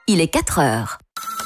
il est 4 heures.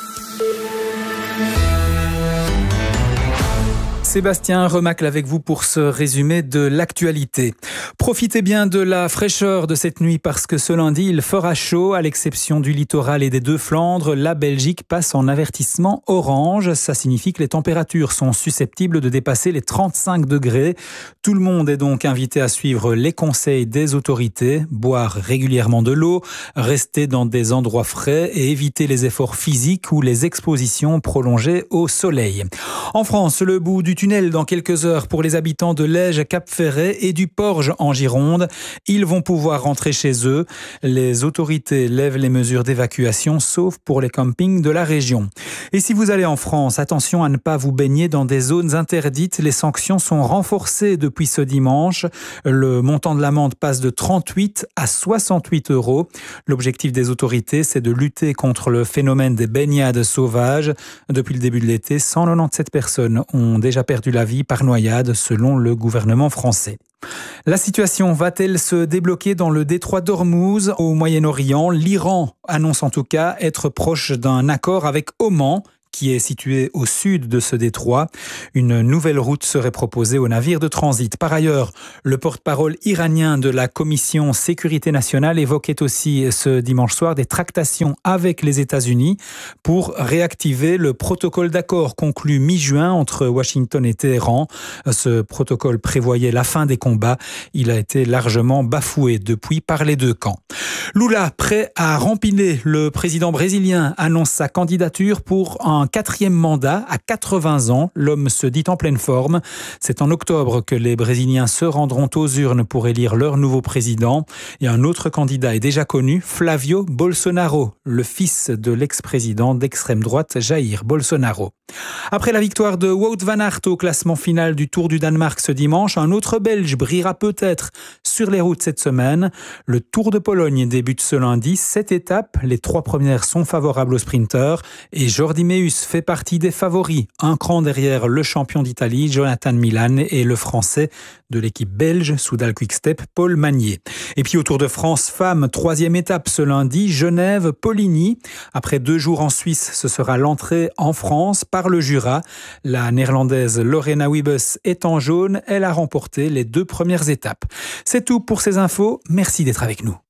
Sébastien Remacle avec vous pour ce résumé de l'actualité. Profitez bien de la fraîcheur de cette nuit parce que ce lundi, il fera chaud. À l'exception du littoral et des deux Flandres, la Belgique passe en avertissement orange. Ça signifie que les températures sont susceptibles de dépasser les 35 degrés. Tout le monde est donc invité à suivre les conseils des autorités, boire régulièrement de l'eau, rester dans des endroits frais et éviter les efforts physiques ou les expositions prolongées au soleil. En France, le bout du tunnel dans quelques heures pour les habitants de Lège, Cap-Ferret et du Porge en Gironde. Ils vont pouvoir rentrer chez eux. Les autorités lèvent les mesures d'évacuation, sauf pour les campings de la région. Et si vous allez en France, attention à ne pas vous baigner dans des zones interdites. Les sanctions sont renforcées depuis ce dimanche. Le montant de l'amende passe de 38 à 68 €. L'objectif des autorités, c'est de lutter contre le phénomène des baignades sauvages. Depuis le début de l'été, 197 personnes ont déjà perdu la vie par noyade, selon le gouvernement français. La situation va-t-elle se débloquer dans le détroit d'Ormuz au Moyen-Orient? L'Iran annonce en tout cas être proche d'un accord avec Oman, qui est situé au sud de ce détroit. Une nouvelle route serait proposée aux navires de transit. Par ailleurs, le porte-parole iranien de la Commission Sécurité nationale évoquait aussi ce dimanche soir des tractations avec les États-Unis pour réactiver le protocole d'accord conclu mi-juin entre Washington et Téhéran. Ce protocole prévoyait la fin des combats. Il a été largement bafoué depuis par les deux camps. Lula, prêt à rempiler, le président brésilien annonce sa candidature pour un 4e mandat à 80 ans. L'homme se dit en pleine forme. C'est en octobre que les Brésiliens se rendront aux urnes pour élire leur nouveau président. Et un autre candidat est déjà connu, Flavio Bolsonaro, le fils de l'ex-président d'extrême droite Jair Bolsonaro. Après la victoire de Wout van Aert au classement final du Tour du Danemark ce dimanche, un autre Belge brillera peut-être sur les routes cette semaine. Le Tour de Pologne débute ce lundi. 7 étapes, les 3 premières sont favorables aux sprinteurs et Jordi Meus fait partie des favoris, un cran derrière le champion d'Italie, Jonathan Milan, et le français de l'équipe belge, Soudal Quick-Step, Paul Magnier. Et puis au Tour de France femmes, 3e étape ce lundi, Genève-Poligny. Après 2 jours en Suisse, ce sera l'entrée en France par le Jura. La néerlandaise Lorena Wiebes est en jaune, elle a remporté les 2 premières étapes. C'est tout pour ces infos, merci d'être avec nous.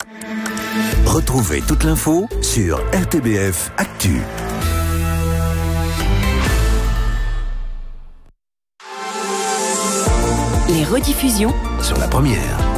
Retrouvez toute l'info sur RTBF Actu. Les rediffusions Sur la première.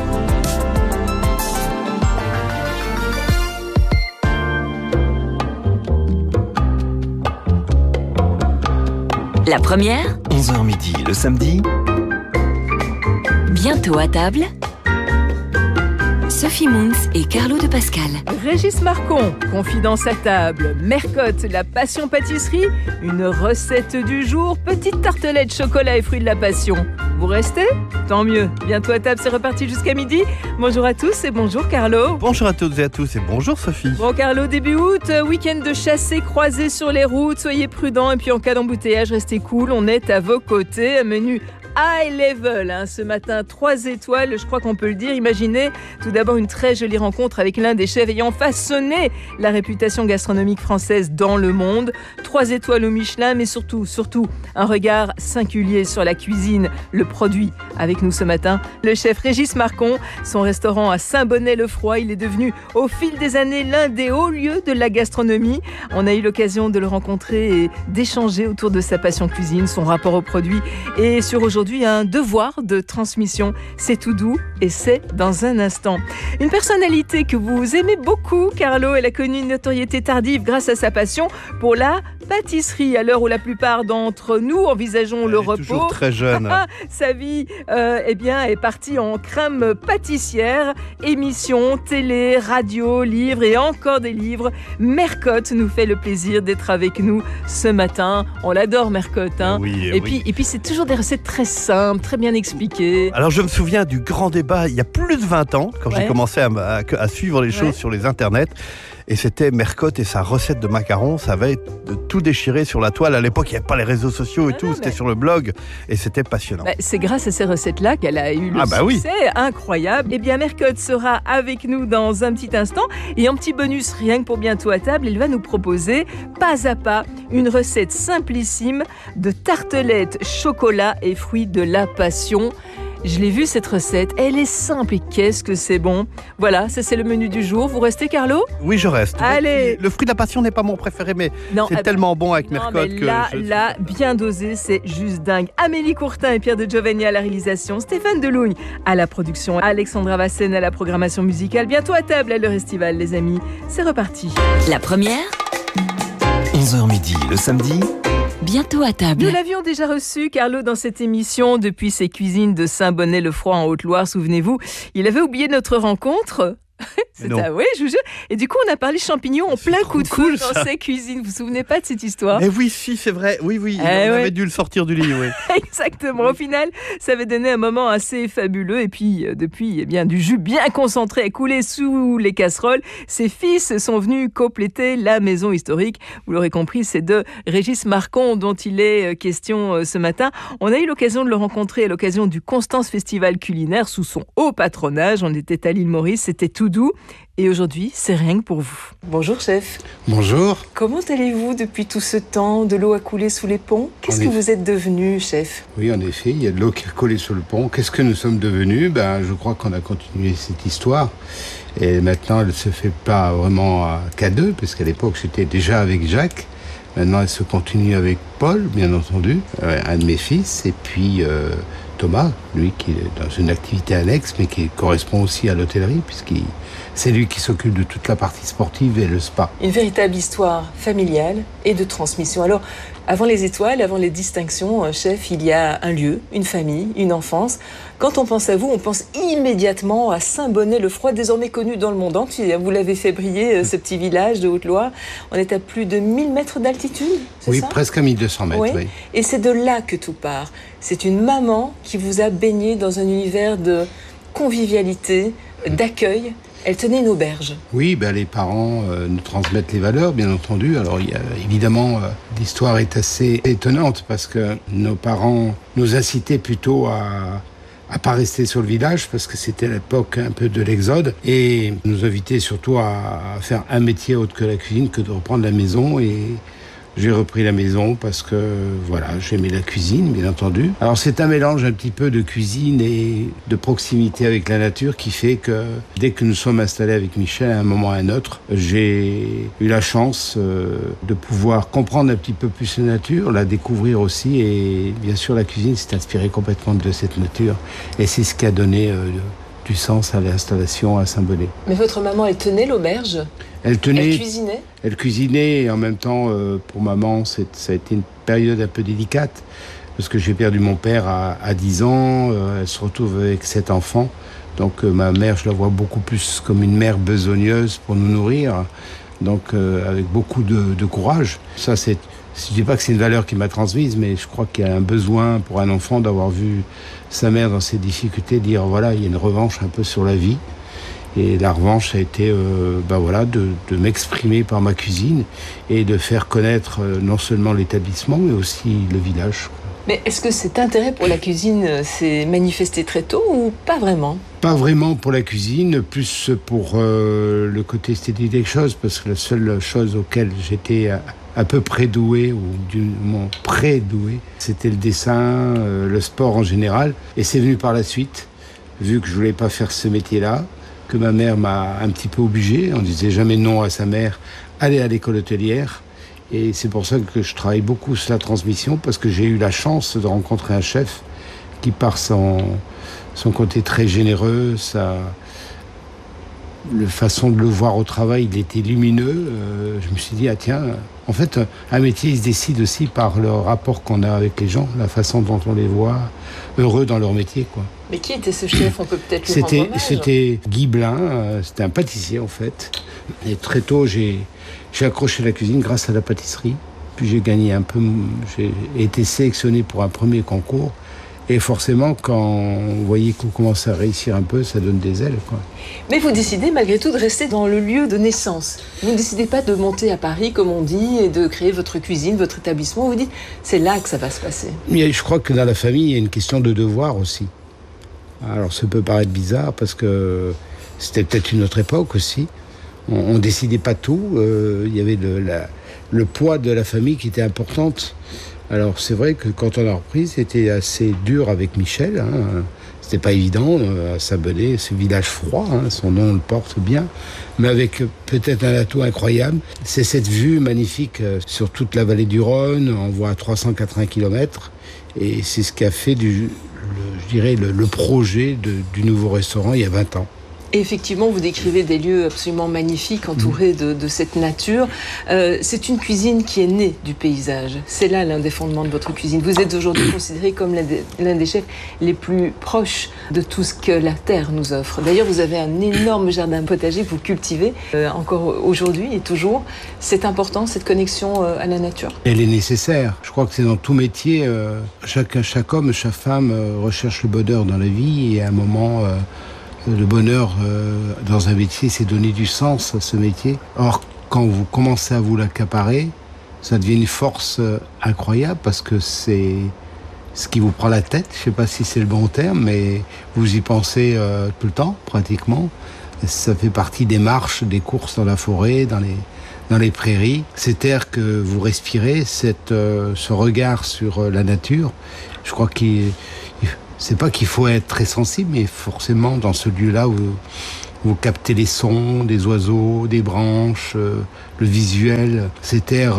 La première, 11h midi le samedi. bientôt à table, Sophie Moons et Carlo de Pascal. Régis Marcon, confidence à table, Mercotte, la passion pâtisserie, une recette du jour, petite tartelette chocolat et fruits de la passion. Vous restez? Tant mieux. Bientôt à table, c'est reparti jusqu'à midi. Bonjour à tous et bonjour Carlo. Bonjour à toutes et à tous et bonjour Sophie. Bon Carlo, début août, week-end de chassés croisés sur les routes, soyez prudents et puis en cas d'embouteillage, restez cool, on est à vos côtés. Menu high level, ce matin 3 étoiles, je crois qu'on peut le dire. Imaginez tout d'abord une très jolie rencontre avec l'un des chefs ayant façonné la réputation gastronomique française dans le monde. 3 étoiles au Michelin, mais surtout un regard singulier sur la cuisine, le produit. Avec nous ce matin, le chef Régis Marcon, son restaurant à Saint-Bonnet-le-Froid, il est devenu au fil des années l'un des hauts lieux de la gastronomie. On a eu l'occasion de le rencontrer et d'échanger autour de sa passion cuisine, son rapport au produit et sur aujourd'hui un devoir de transmission. C'est tout doux et c'est dans un instant. Une personnalité que vous aimez beaucoup, Carlo, elle a connu une notoriété tardive grâce à sa passion pour la pâtisserie. À l'heure où la plupart d'entre nous envisageons le repos, toujours très jeune. Sa vie est partie en crème pâtissière. Émissions, télé, radio, livres et encore des livres. Mercotte nous fait le plaisir d'être avec nous ce matin. On l'adore, Mercotte. Oui, et puis c'est toujours des recettes très simples, très bien expliquées. Alors je me souviens du grand débat il y a plus de 20 ans, quand j'ai commencé à suivre les choses sur les internets. Et c'était Mercotte et sa recette de macarons. Ça avait tout déchiré sur la toile. À l'époque, il n'y avait pas les réseaux sociaux et tout. C'était sur le blog et c'était passionnant. C'est grâce à ces recettes-là qu'elle a eu le succès incroyable. Eh bien, Mercotte sera avec nous dans un petit instant. Et en petit bonus, rien que pour bientôt à table, elle va nous proposer, pas à pas, une recette simplissime de tartelettes, chocolat et fruits de la passion. Je l'ai vue cette recette, elle est simple et qu'est-ce que c'est bon. Voilà, ça c'est le menu du jour. Vous restez, Carlo ? Oui, je reste. Allez. Le fruit de la passion n'est pas mon préféré, mais c'est tellement bon avec Mercotte que... Là, bien dosé, c'est juste dingue. Amélie Courtin et Pierre de Giovanni à la réalisation, Stéphane Delougne à la production, Alexandra Vassen à la programmation musicale. Bientôt à table à l'heure estivale, les amis. C'est reparti. La première, 11h midi le samedi. bientôt à table. Nous l'avions déjà reçu, Carlo, dans cette émission, depuis ses cuisines de Saint-Bonnet-le-Froid en Haute-Loire, souvenez-vous. Il avait oublié notre rencontre. Oui, je vous jure. Et du coup, on a parlé champignons en plein coup de foudre dans ses cuisines. Vous vous souvenez pas de cette histoire ? Eh oui, si, c'est vrai. Oui, on avait dû le sortir du lit, oui. Exactement. Au final, ça avait donné un moment assez fabuleux. Et puis, depuis, du jus bien concentré a coulé sous les casseroles. Ses fils sont venus compléter la maison historique. Vous l'aurez compris, c'est de Régis Marcon dont il est question ce matin. On a eu l'occasion de le rencontrer à l'occasion du Constance Festival culinaire sous son haut patronage. On était à l'île Maurice, c'était tout doux. Et aujourd'hui, c'est rien que pour vous. Bonjour chef. Bonjour. Comment allez-vous depuis tout ce temps ? De l'eau a coulé sous les ponts ? Qu'est-ce que vous êtes devenu, chef ? Oui, en effet, il y a de l'eau qui a coulé sur le pont. Qu'est-ce que nous sommes devenus ? Je crois qu'on a continué cette histoire. Et maintenant, elle ne se fait pas vraiment qu'à deux, parce qu'à l'époque, j'étais déjà avec Jacques. Maintenant, elle se continue avec Paul, bien entendu, un de mes fils, et puis Thomas, lui qui est dans une activité annexe, mais qui correspond aussi à l'hôtellerie, puisqu'il c'est lui qui s'occupe de toute la partie sportive et le spa. Une véritable histoire familiale et de transmission. Alors, avant les étoiles, avant les distinctions, chef, il y a un lieu, une famille, une enfance. Quand on pense à vous, on pense immédiatement à Saint-Bonnet-le-Froid, désormais connu dans le monde entier. Vous l'avez fait briller, ce petit village de Haute-Loire. On est à plus de 1000 mètres d'altitude, c'est ça ? Oui, presque à 1200 mètres, oui. Et c'est de là que tout part. C'est une maman qui vous a baigné dans un univers de convivialité, d'accueil. Elle tenait une auberge. Oui, les parents nous transmettent les valeurs, bien entendu. Alors, évidemment, l'histoire est assez étonnante parce que nos parents nous incitaient plutôt à pas rester sur le village parce que c'était l'époque un peu de l'exode et nous invitaient surtout à faire un métier autre que la cuisine que de reprendre la maison. Et j'ai repris la maison parce que, j'aimais la cuisine, bien entendu. Alors, c'est un mélange un petit peu de cuisine et de proximité avec la nature qui fait que, dès que nous sommes installés avec Michel, à un moment ou à un autre, j'ai eu la chance de pouvoir comprendre un petit peu plus la nature, la découvrir aussi. Et bien sûr, la cuisine s'est inspirée complètement de cette nature. Et c'est ce qui a donné du sens à l'installation à Saint-Bonnet. Mais votre maman, elle tenait l'auberge ? Elle cuisinait ? Elle cuisinait et en même temps, pour maman, ça a été une période un peu délicate parce que j'ai perdu mon père à 10 ans. Elle se retrouve avec 7 enfants. Donc ma mère, je la vois beaucoup plus comme une mère besogneuse pour nous nourrir. Donc avec beaucoup de courage. Ça, je ne dis pas que c'est une valeur qui m'a transmise, mais je crois qu'il y a un besoin pour un enfant d'avoir vu sa mère dans ses difficultés, dire il y a une revanche un peu sur la vie. Et la revanche, ça a été de m'exprimer par ma cuisine et de faire connaître non seulement l'établissement, mais aussi le village. Mais est-ce que cet intérêt pour la cuisine s'est manifesté très tôt ou pas vraiment ? Pas vraiment pour la cuisine, plus pour le côté esthétique des choses, parce que la seule chose auquel j'étais à peu près doué, ou du moins pré-doué, c'était le dessin, le sport en général. Et c'est venu par la suite, vu que je voulais pas faire ce métier-là, que ma mère m'a un petit peu obligé. On disait jamais non à sa mère, aller à l'école hôtelière. Et c'est pour ça que je travaille beaucoup sur la transmission, parce que j'ai eu la chance de rencontrer un chef qui, par son côté très généreux, la façon de le voir au travail, il était lumineux. Je me suis dit, en fait, un métier, il se décide aussi par le rapport qu'on a avec les gens, la façon dont on les voit heureux dans leur métier, quoi. Mais qui était ce chef ? On peut peut-être lui rendre hommage. C'était Guy Blin, c'était un pâtissier en fait. Et très tôt, j'ai accroché la cuisine grâce à la pâtisserie. Puis j'ai été sélectionné pour un premier concours. Et forcément, quand vous voyez qu'on commence à réussir un peu, ça donne des ailes, quoi. Mais vous décidez malgré tout de rester dans le lieu de naissance. Vous ne décidez pas de monter à Paris, comme on dit, et de créer votre cuisine, votre établissement. Vous dites, c'est là que ça va se passer. Mais je crois que dans la famille, il y a une question de devoir aussi. Alors ça peut paraître bizarre parce que c'était peut-être une autre époque aussi. On décidait pas tout. Il y avait le poids de la famille qui était importante. Alors c'est vrai que quand on a repris, c'était assez dur avec Michel. Hein. C'était pas évident à Saint-Bonnet, ce village froid. Hein. Son nom le porte bien, mais avec peut-être un atout incroyable. C'est cette vue magnifique sur toute la vallée du Rhône. On voit à 380 km. Et c'est ce qui a fait le projet du nouveau restaurant il y a 20 ans. Et effectivement, vous décrivez des lieux absolument magnifiques, entourés de cette nature. C'est une cuisine qui est née du paysage. C'est là l'un des fondements de votre cuisine. Vous êtes aujourd'hui considéré comme l'un des chefs les plus proches de tout ce que la terre nous offre. D'ailleurs, vous avez un énorme jardin potager que vous cultivez encore aujourd'hui et toujours. C'est important, cette connexion à la nature. Elle est nécessaire. Je crois que c'est dans tout métier. Chaque homme, chaque femme recherche le bonheur dans la vie et à un moment... le bonheur dans un métier, c'est donner du sens à ce métier. Or, quand vous commencez à vous l'accaparer, ça devient une force incroyable parce que c'est ce qui vous prend la tête. Je ne sais pas si c'est le bon terme, mais vous y pensez tout le temps, pratiquement. Ça fait partie des marches, des courses dans la forêt, dans les prairies. Cet air que vous respirez, ce regard sur la nature, je crois c'est pas qu'il faut être très sensible, mais forcément dans ce lieu-là où vous captez les sons des oiseaux, des branches, le visuel, cet air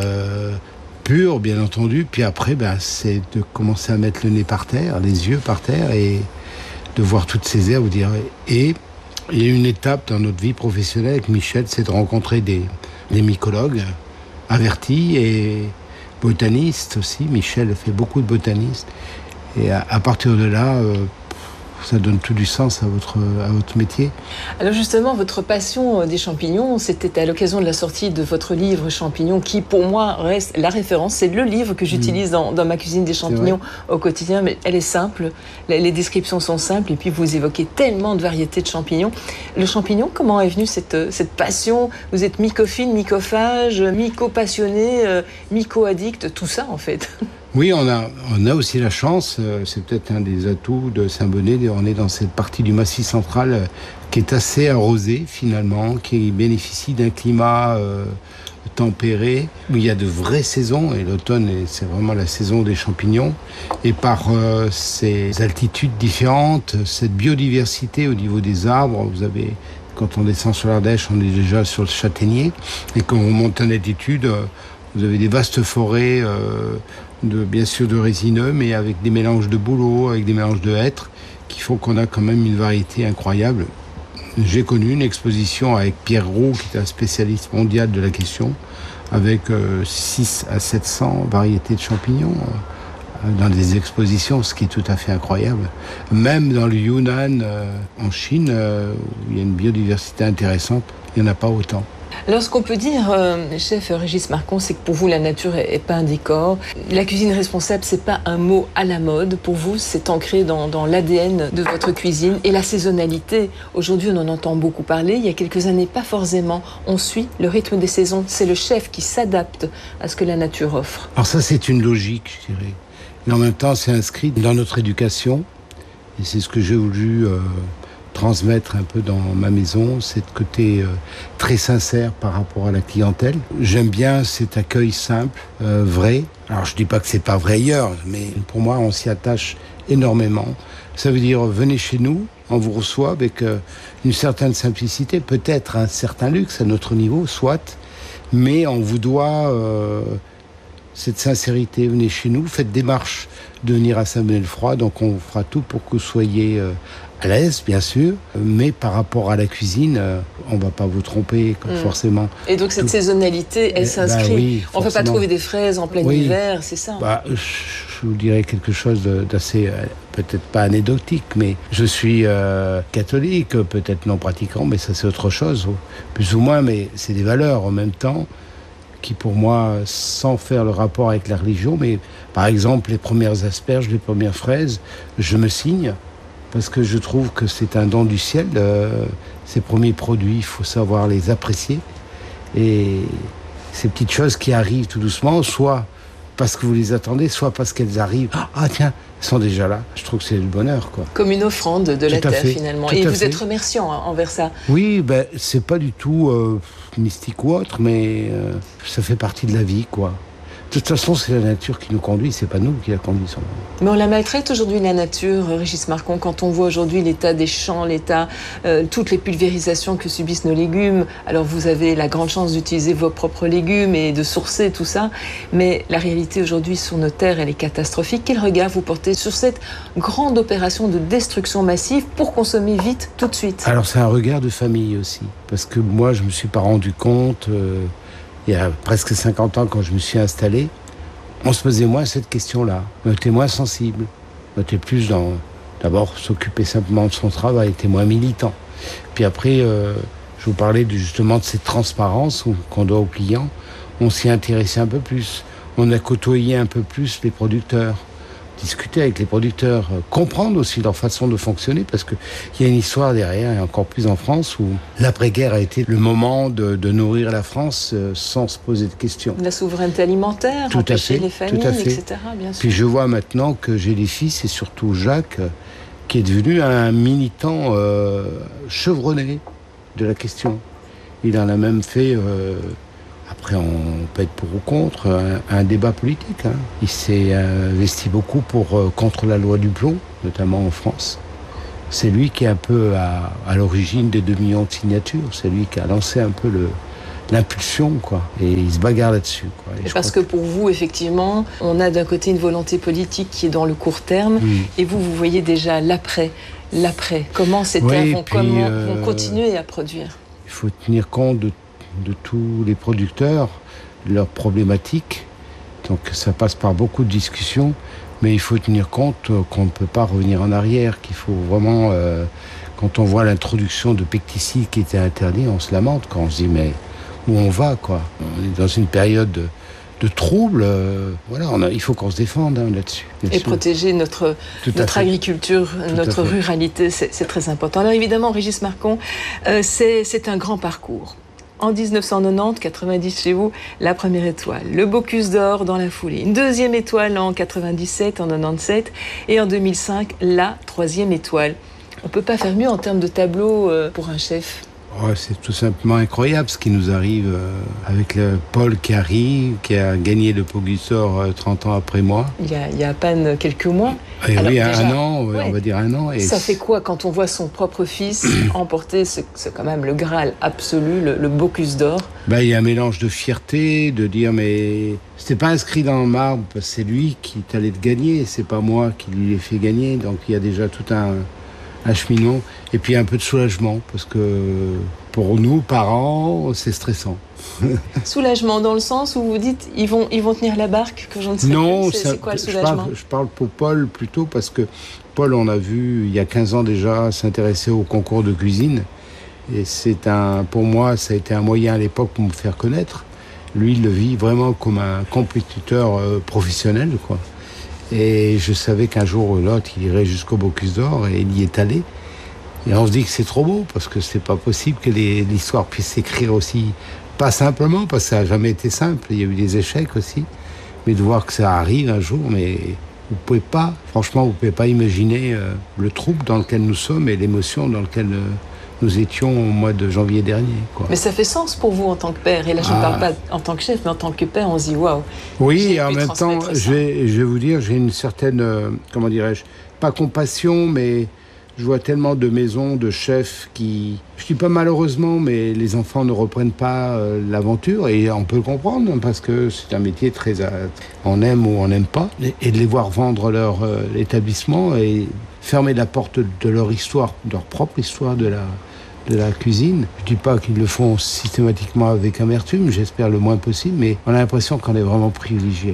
pur, bien entendu. Puis après, c'est de commencer à mettre le nez par terre, les yeux par terre, et de voir toutes ces airs, vous dire. Et il y a une étape dans notre vie professionnelle avec Michel, c'est de rencontrer des mycologues avertis et botanistes aussi. Michel fait beaucoup de botanistes. Et à partir de là, ça donne tout du sens à votre métier. Alors justement, votre passion des champignons, c'était à l'occasion de la sortie de votre livre Champignons, qui pour moi reste la référence. C'est le livre que j'utilise dans ma cuisine des champignons au quotidien, mais elle est simple, les descriptions sont simples, et puis vous évoquez tellement de variétés de champignons. Le champignon, comment est venue cette passion? Vous êtes mycophile, mycophage, myco-passionné, myco-addict, tout ça en fait. Oui, on a aussi la chance, c'est peut-être un des atouts de Saint-Bonnet, on est dans cette partie du Massif central qui est assez arrosée finalement, qui bénéficie d'un climat tempéré, où il y a de vraies saisons, et l'automne c'est vraiment la saison des champignons, et par ces altitudes différentes, cette biodiversité au niveau des arbres, vous avez, quand on descend sur l'Ardèche, on est déjà sur le châtaignier, et quand on monte en altitude, vous avez des vastes forêts, bien sûr de résineux, mais avec des mélanges de bouleaux, avec des mélanges de hêtres, qui font qu'on a quand même une variété incroyable. J'ai connu une exposition avec Pierre Roux, qui est un spécialiste mondial de la question, avec 600 à 700 variétés de champignons dans des expositions, ce qui est tout à fait incroyable. Même dans le Yunnan, en Chine, où il y a une biodiversité intéressante, il n'y en a pas autant. Alors, ce qu'on peut dire, chef Régis Marcon, c'est que pour vous, la nature est pas un décor. La cuisine responsable, c'est pas un mot à la mode. Pour vous, c'est ancré dans l'ADN de votre cuisine. Et la saisonnalité, aujourd'hui, on en entend beaucoup parler. Il y a quelques années, pas forcément. On suit le rythme des saisons. C'est le chef qui s'adapte à ce que la nature offre. Alors ça, c'est une logique, je dirais. Mais en même temps, c'est inscrit dans notre éducation. Et c'est ce que j'ai voulu transmettre un peu dans ma maison, c'est ce côté très sincère par rapport à la clientèle. J'aime bien cet accueil simple, vrai. Alors je dis pas que c'est pas vrai ailleurs, mais pour moi on s'y attache énormément. Ça veut dire venez chez nous, on vous reçoit avec une certaine simplicité, peut-être un certain luxe à notre niveau, soit, mais on vous doit cette sincérité. Venez chez nous, faites démarche de venir à Saint-Bonnet-le-Froid, donc on fera tout pour que vous soyez à l'aise, bien sûr, mais par rapport à la cuisine, on ne va pas vous tromper, forcément. Et donc cette saisonnalité, elle s'inscrit. Oui, on ne peut pas trouver des fraises en plein hiver, c'est ça? Je vous dirais quelque chose d'assez, peut-être pas anecdotique, mais je suis catholique, peut-être non pratiquant, mais ça c'est autre chose, plus ou moins, mais c'est des valeurs en même temps qui pour moi, sans faire le rapport avec la religion, mais par exemple les premières asperges, les premières fraises, je me signe parce que je trouve que c'est un don du ciel. Ces premiers produits, il faut savoir les apprécier. Et ces petites choses qui arrivent tout doucement, soit parce que vous les attendez, soit parce qu'elles arrivent. Ah tiens, elles sont déjà là. Je trouve que c'est le bonheur, quoi. Comme une offrande de la terre, finalement. Tout et à vous fait. êtes remerciant envers ça. Oui, c'est pas du tout mystique ou autre, mais ça fait partie de la vie, quoi. De toute façon, c'est la nature qui nous conduit, c'est pas nous qui la conduisons. Mais on la maltraite aujourd'hui, la nature, Régis Marcon, quand on voit aujourd'hui l'état des champs, toutes les pulvérisations que subissent nos légumes. Alors vous avez la grande chance d'utiliser vos propres légumes et de sourcer tout ça, mais la réalité aujourd'hui sur nos terres, elle est catastrophique. Quel regard vous portez sur cette grande opération de destruction massive pour consommer vite, tout de suite? Alors c'est un regard de famille aussi, parce que moi je me suis pas rendu compte... il y a presque 50 ans, quand je me suis installé, on se posait moins cette question-là. On était moins sensible. On était plus dans, d'abord, s'occuper simplement de son travail, était moins militant. Puis après, je vous parlais justement de cette transparence qu'on doit aux clients. On s'y intéressait un peu plus. On a côtoyé un peu plus les producteurs. Discuter avec les producteurs, comprendre aussi leur façon de fonctionner, parce qu'il y a une histoire derrière, et encore plus en France, où l'après-guerre a été le moment de nourrir la France sans se poser de questions. La souveraineté alimentaire, empêcher les famines, etc. Bien sûr. Puis je vois maintenant que j'ai des fils, et surtout Jacques, qui est devenu un militant chevronné de la question. Il en a même fait... Après, on peut être pour ou contre, un débat politique. Il s'est investi beaucoup contre la loi du plomb, notamment en France. C'est lui qui est un peu à l'origine des 2 millions de signatures. C'est lui qui a lancé un peu l'impulsion, quoi. Et il se bagarre là-dessus, quoi. Et parce que pour vous, effectivement, on a d'un côté une volonté politique qui est dans le court terme, et vous voyez déjà l'après. Comment ces terres vont continuer à produire? Il faut tenir compte de tous les producteurs, leurs problématiques. Donc ça passe par beaucoup de discussions, mais il faut tenir compte qu'on ne peut pas revenir en arrière, qu'il faut vraiment... quand on voit l'introduction de pesticides qui étaient interdits, on se lamente quand on se dit mais où on va, quoi. On est dans une période de troubles. Il faut qu'on se défende là-dessus. Et protéger notre agriculture, notre ruralité, c'est très important. Alors évidemment, Régis Marcon, c'est un grand parcours. En 1990, 90 chez vous, la première étoile. Le Bocuse d'Or dans la foulée. Une deuxième étoile en 97, en 97. Et en 2005, la troisième étoile. On ne peut pas faire mieux en termes de tableau pour un chef. C'est tout simplement incroyable ce qui nous arrive avec Paul qui arrive, qui a gagné le Bocuse d'Or 30 ans après moi. Il y a à peine quelques mois. Alors, déjà, un an, on va dire un an. Et ça fait quoi quand on voit son propre fils emporter c'est quand même le Graal absolu, le Bocuse d'Or? Il y a un mélange de fierté, de dire mais c'était pas inscrit dans le marbre, parce que c'est lui qui allait le gagner, c'est pas moi qui lui l'ai fait gagner. Donc il y a déjà tout un cheminement, et puis un peu de soulagement, parce que pour nous, parents, c'est stressant. Soulagement dans le sens où vous dites ils vont tenir la barque, que je ne sais non, plus. C'est quoi le soulagement? Je parle pour Paul plutôt, parce que Paul, on a vu il y a 15 ans déjà s'intéresser au concours de cuisine, et pour moi, ça a été un moyen à l'époque pour me faire connaître. Lui, il le vit vraiment comme un compétiteur professionnel, quoi. Et je savais qu'un jour ou l'autre, il irait jusqu'au Bocuse d'Or, et il y est allé. Et on se dit que c'est trop beau, parce que c'est pas possible que l'histoire puisse s'écrire aussi, pas simplement, parce que ça n'a jamais été simple, il y a eu des échecs aussi, mais de voir que ça arrive un jour, mais vous pouvez pas imaginer le trouble dans lequel nous sommes et l'émotion dans laquelle nous étions au mois de janvier dernier, quoi. Mais ça fait sens pour vous en tant que père, et là je ne parle pas en tant que chef, mais en tant que père, on se dit waouh. Oui, et en même temps, je vais vous dire, j'ai une certaine, comment dirais-je, pas compassion, mais je vois tellement de maisons, de chefs qui, je dis pas malheureusement, mais les enfants ne reprennent pas l'aventure, et on peut le comprendre, parce que c'est un métier très, on aime ou on n'aime pas, et de les voir vendre leur établissement et fermer la porte de leur histoire, de leur propre histoire de la cuisine. Je dis pas qu'ils le font systématiquement avec amertume, j'espère le moins possible, mais on a l'impression qu'on est vraiment privilégié, quoi.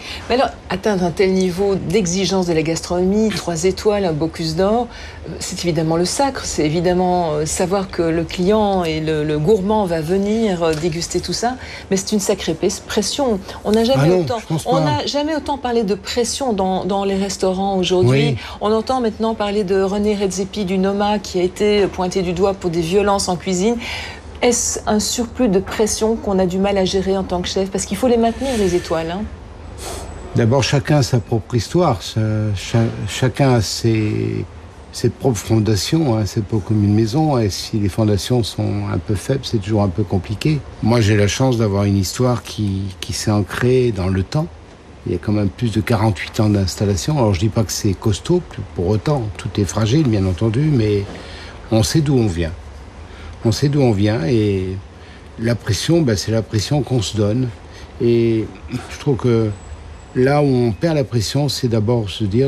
Mais alors, atteindre un tel niveau d'exigence de la gastronomie, 3 étoiles, un Bocuse d'Or, c'est évidemment le sacre, c'est évidemment savoir que le client et le gourmand va venir déguster tout ça, mais c'est une sacrée pression. On n'a jamais autant parlé de pression dans les restaurants aujourd'hui. Oui. On entend maintenant parler de René Redzepi du Noma qui a été pointé du doigt pour des violences en cuisine. Est-ce un surplus de pression qu'on a du mal à gérer en tant que chef? Parce qu'il faut les maintenir, les étoiles, hein. D'abord, chacun a sa propre histoire, chacun a ses propres fondations, hein. C'est pas comme une maison, et si les fondations sont un peu faibles, c'est toujours un peu compliqué. Moi, j'ai la chance d'avoir une histoire qui s'est ancrée dans le temps. Il y a quand même plus de 48 ans d'installation. Alors, je dis pas que c'est costaud, pour autant, tout est fragile, bien entendu, mais on sait d'où on vient. On sait d'où on vient, et la pression, c'est la pression qu'on se donne. Et je trouve que là où on perd la pression, c'est d'abord se dire,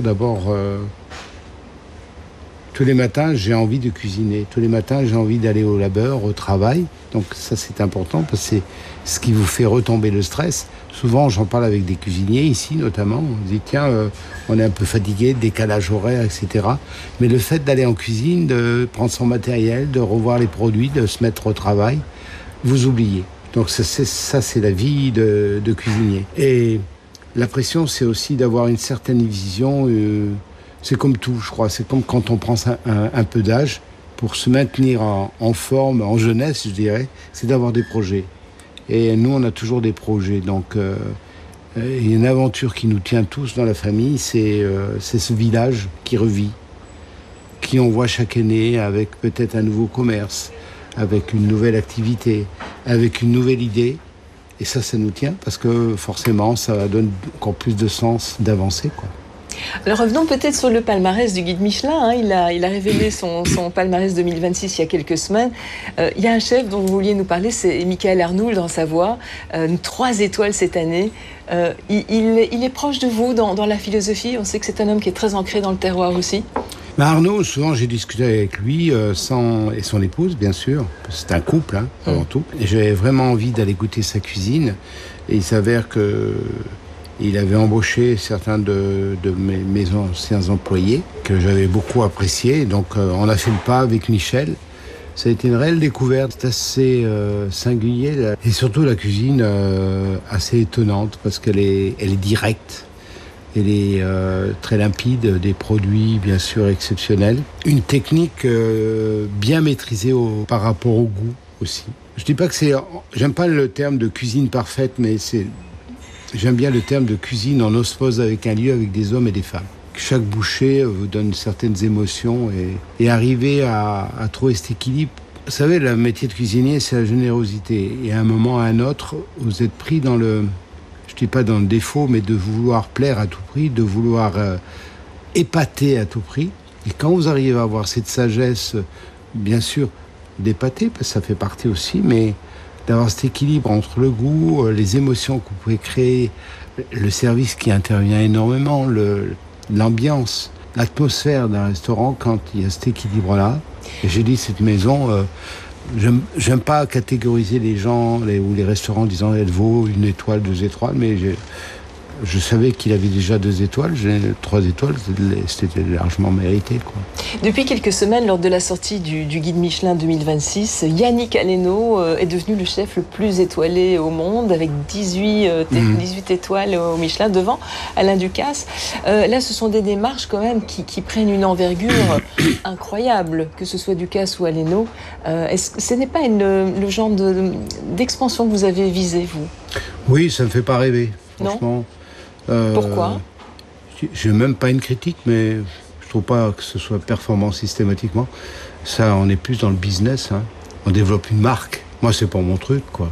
tous les matins, j'ai envie de cuisiner. Tous les matins, j'ai envie d'aller au labeur, au travail. Donc ça, c'est important parce que c'est ce qui vous fait retomber le stress. Souvent, j'en parle avec des cuisiniers, ici notamment. On dit, tiens, on est un peu fatigué, décalage horaire, etc. Mais le fait d'aller en cuisine, de prendre son matériel, de revoir les produits, de se mettre au travail, vous oubliez. Donc ça, c'est la vie de cuisinier. Et la pression, c'est aussi d'avoir une certaine vision. C'est comme tout, je crois. C'est comme quand on prend un peu d'âge. Pour se maintenir en forme, en jeunesse, je dirais, c'est d'avoir des projets. Et nous, on a toujours des projets. Donc, il y a une aventure qui nous tient tous dans la famille. C'est ce village qui revit, qui on voit chaque année avec peut-être un nouveau commerce, avec une nouvelle activité, avec une nouvelle idée. Et ça nous tient parce que forcément, ça donne encore plus de sens d'avancer, quoi. Alors revenons peut-être sur le palmarès du guide Michelin, hein. Il a révélé son palmarès 2026 il y a quelques semaines. Il y a un chef dont vous vouliez nous parler, c'est Michael Arnould en Savoie, 3 étoiles cette année. Il est proche de vous dans la philosophie. On sait que c'est un homme qui est très ancré dans le terroir aussi. Arnaud, souvent j'ai discuté avec lui et son épouse, bien sûr. C'est un couple, hein, avant tout. Et j'avais vraiment envie d'aller goûter sa cuisine. Et il s'avère qu'il avait embauché certains de mes anciens employés que j'avais beaucoup appréciés. Donc on a fait le pas avec Michel. Ça a été une réelle découverte. C'est assez singulier. Là. Et surtout la cuisine assez étonnante parce qu'elle est directe. Elle est très limpide, des produits bien sûr exceptionnels. Une technique bien maîtrisée par rapport au goût aussi. Je dis pas que j'aime pas le terme de cuisine parfaite, mais j'aime bien le terme de cuisine en osmose avec un lieu, avec des hommes et des femmes. Chaque bouchée vous donne certaines émotions et arriver à trouver cet équilibre. Vous savez, le métier de cuisinier, c'est la générosité. Et à un moment ou à un autre, vous êtes pris dans je dis pas dans le défaut, mais de vouloir plaire à tout prix, de vouloir épater à tout prix. Et quand vous arrivez à avoir cette sagesse, bien sûr, d'épater, parce que ça fait partie aussi, mais d'avoir cet équilibre entre le goût, les émotions que vous pouvez créer, le service qui intervient énormément, l'ambiance, l'atmosphère d'un restaurant quand il y a cet équilibre-là. Et j'ai dit, cette maison... J'aime pas catégoriser les gens ou les restaurants en disant elle vaut 1 étoile, 2 étoiles, mais je savais qu'il avait déjà 2 étoiles, 3 étoiles, c'était largement mérité, quoi. Depuis quelques semaines, lors de la sortie du guide Michelin 2026, Yannick Aleno est devenu le chef le plus étoilé au monde, avec 18 étoiles au Michelin, devant Alain Ducasse. Là, ce sont des démarches quand même qui prennent une envergure incroyable, que ce soit Ducasse ou Aleno. Ce n'est pas le genre d'expansion que vous avez visé, vous? Oui, ça ne me fait pas rêver, franchement. Pourquoi? Je n'ai même pas une critique, mais je trouve pas que ce soit performant systématiquement. Ça, on est plus dans le business, hein. On développe une marque. Moi, c'est pas mon truc, quoi.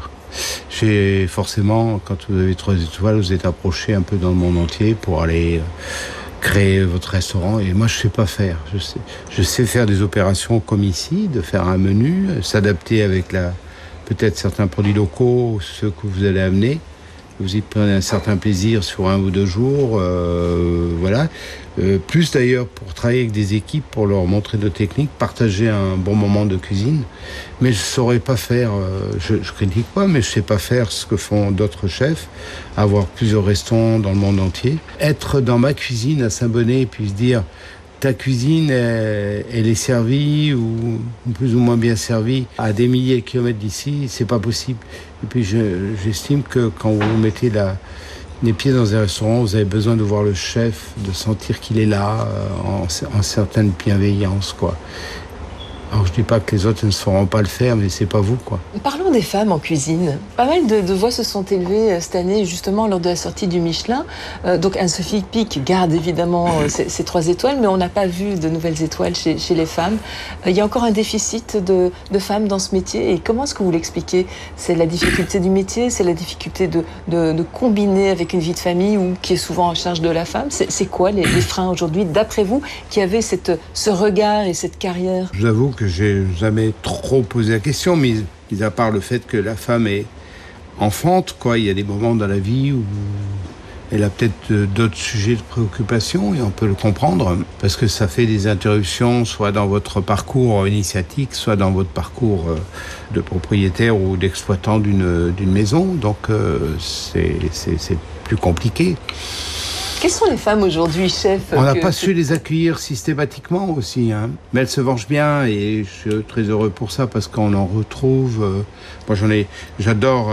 Forcément, quand vous avez 3 étoiles, vous êtes approché un peu dans le monde entier pour aller créer votre restaurant. Et moi, je sais pas faire. Je sais faire des opérations comme ici, de faire un menu, s'adapter avec peut-être certains produits locaux, ceux que vous allez amener. vous y prenez un certain plaisir sur 1 ou 2 jours, voilà. Plus d'ailleurs pour travailler avec des équipes, pour leur montrer nos techniques, partager un bon moment de cuisine. Mais je ne saurais pas faire, je critique pas, mais je ne sais pas faire ce que font d'autres chefs, avoir plusieurs restaurants dans le monde entier. Être dans ma cuisine à Saint-Bonnet et puis se dire, ta cuisine, elle est servie ou plus ou moins bien servie à des milliers de kilomètres d'ici, c'est pas possible. Et puis j'estime que quand vous mettez les pieds dans un restaurant, vous avez besoin de voir le chef, de sentir qu'il est là, en certaine bienveillance, quoi. Alors je dis pas que les autres ne sauront pas le faire, mais c'est pas vous, quoi. Parlons des femmes en cuisine. Pas mal de voix se sont élevées cette année, justement, lors de la sortie du Michelin. Donc Anne-Sophie Pic garde évidemment ses 3 étoiles, mais on n'a pas vu de nouvelles étoiles chez les femmes. Il y a encore un déficit de femmes dans ce métier. Et comment est-ce que vous l'expliquez ? C'est la difficulté du métier, c'est la difficulté de combiner avec une vie de famille ou qui est souvent en charge de la femme. C'est quoi les freins aujourd'hui, d'après vous, qui avaient ce regard et cette carrière ? J'avoue que j'ai jamais trop posé la question, mis à part le fait que la femme est enfante, quoi. Il y a des moments dans la vie où elle a peut-être d'autres sujets de préoccupation et on peut le comprendre parce que ça fait des interruptions soit dans votre parcours initiatique, soit dans votre parcours de propriétaire ou d'exploitant d'une maison. Donc c'est plus compliqué. Quelles sont les femmes aujourd'hui, chef ? On n'a pas su les accueillir systématiquement aussi, hein. Mais elles se vengent bien et je suis très heureux pour ça parce qu'on en retrouve. Moi, j'adore.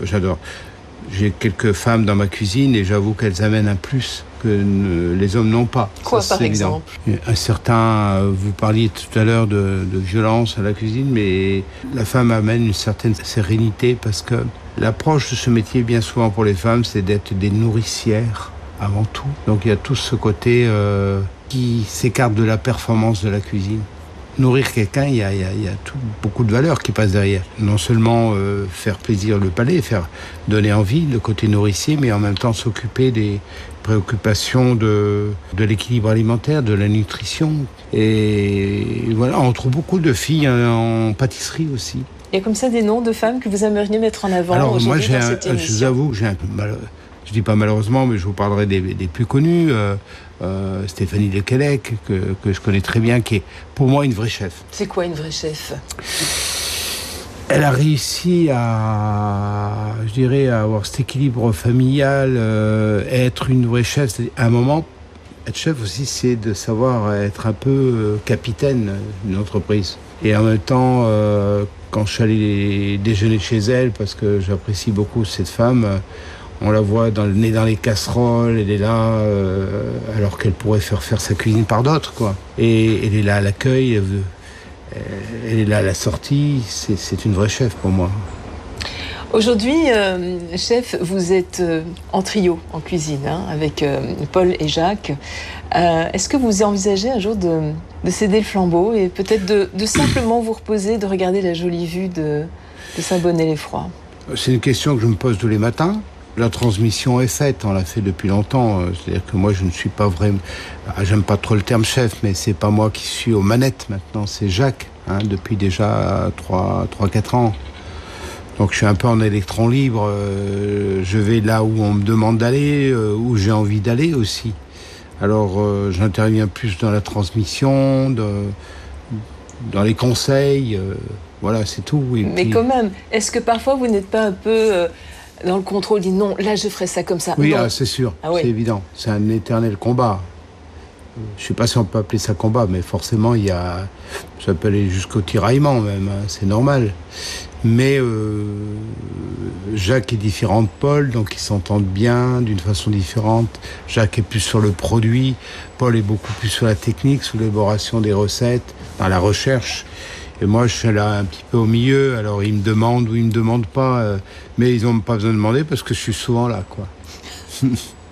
J'ai quelques femmes dans ma cuisine et j'avoue qu'elles amènent un plus que les hommes n'ont pas. Quoi, ça, par exemple ? Un certain. Vous parliez tout à l'heure de violence à la cuisine, mais la femme amène une certaine sérénité parce que l'approche de ce métier, bien souvent pour les femmes, c'est d'être des nourricières. Avant tout. Donc il y a tout ce côté qui s'écarte de la performance de la cuisine. Nourrir quelqu'un, il y a beaucoup de valeurs qui passent derrière. Non seulement faire plaisir le palais, faire donner envie, le côté nourricier, mais en même temps s'occuper des préoccupations de l'équilibre alimentaire, de la nutrition. Et voilà, on trouve beaucoup de filles en pâtisserie aussi. Il y a comme ça des noms de femmes que vous aimeriez mettre en avant. Alors aujourd'hui moi, dans cette émission. je vous avoue que j'ai un peu mal. Je dis pas malheureusement, mais je vous parlerai des plus connus. Stéphanie Lequelec, que je connais très bien, qui est pour moi une vraie chef. C'est quoi une vraie chef ? Elle a réussi à avoir cet équilibre familial, être une vraie chef. À un moment, être chef aussi, c'est de savoir être un peu capitaine d'une entreprise. Et en même temps, quand je suis allé déjeuner chez elle, parce que j'apprécie beaucoup cette femme, on la voit nez dans les casseroles, elle est là, alors qu'elle pourrait faire sa cuisine par d'autres, quoi. Et elle est là à l'accueil, elle est là à la sortie, c'est une vraie chef pour moi. Aujourd'hui, chef, vous êtes en trio en cuisine, hein, avec Paul et Jacques. Est-ce que vous envisagez un jour de céder le flambeau et peut-être de simplement vous reposer, de regarder la jolie vue de Saint-Bonnet-les-Froids ? C'est une question que je me pose tous les matins. La transmission est faite, on l'a fait depuis longtemps. C'est-à-dire que moi, je ne suis pas vraiment... J'aime pas trop le terme chef, mais c'est pas moi qui suis aux manettes maintenant, c'est Jacques, hein, depuis déjà 3-4 ans. Donc je suis un peu en électron libre. Je vais là où on me demande d'aller, où j'ai envie d'aller aussi. Alors j'interviens plus dans la transmission, dans les conseils. Voilà, c'est tout. Et mais puis... quand même, est-ce que parfois vous n'êtes pas un peu... dans le contrôle, dit non, là je ferai ça comme ça. Oui, c'est sûr, c'est évident. C'est un éternel combat. Je ne sais pas si on peut appeler ça combat, mais forcément, ça peut aller jusqu'au tiraillement même, hein, c'est normal. Mais Jacques est différent de Paul, donc ils s'entendent bien d'une façon différente. Jacques est plus sur le produit, Paul est beaucoup plus sur la technique, sur l'élaboration des recettes, dans la recherche. Et moi, je suis là un petit peu au milieu, alors ils me demandent ou ils me demandent pas, mais ils n'ont pas besoin de demander parce que je suis souvent là, quoi.